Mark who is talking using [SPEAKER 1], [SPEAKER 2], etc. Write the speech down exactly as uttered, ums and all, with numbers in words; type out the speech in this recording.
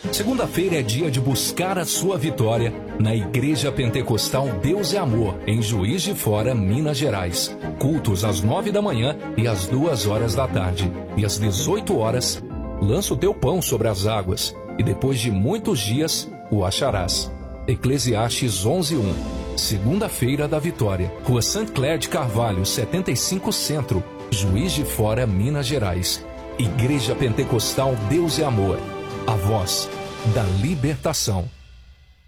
[SPEAKER 1] Segunda-feira é dia de buscar a sua vitória na Igreja Pentecostal Deus é Amor, em Juiz de Fora, Minas Gerais. Cultos às nove da manhã e às duas horas da tarde. E às dezoito horas, lança o teu pão sobre as águas, e depois de muitos dias o acharás. Eclesiastes onze, um. Segunda-feira da Vitória. Rua Saint Clair de Carvalho, setenta e cinco Centro, Juiz de Fora, Minas Gerais. Igreja Pentecostal Deus é Amor. A voz da libertação.